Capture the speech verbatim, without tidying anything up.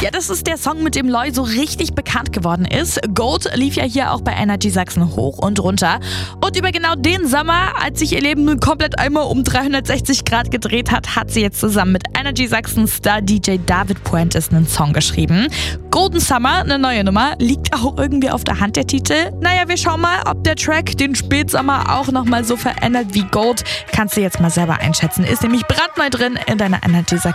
Ja, das ist der Song, mit dem Loy so richtig bekannt geworden ist. Gold lief ja hier auch bei Energy Sachsen hoch und runter. Und über genau den Sommer, als sich ihr Leben nun komplett einmal um dreihundertsechzig Grad gedreht hat, hat sie jetzt zusammen mit Energy Sachsen Star D J David Puentes einen Song geschrieben. Golden Summer, eine neue Nummer, liegt auch irgendwie auf der Hand, der Titel. Naja, wir schauen mal, ob der Track den Spätsommer auch nochmal so verändert wie Gold. Kannst du jetzt mal selber einschätzen. Ist nämlich brandneu drin in deiner Energy Sachsen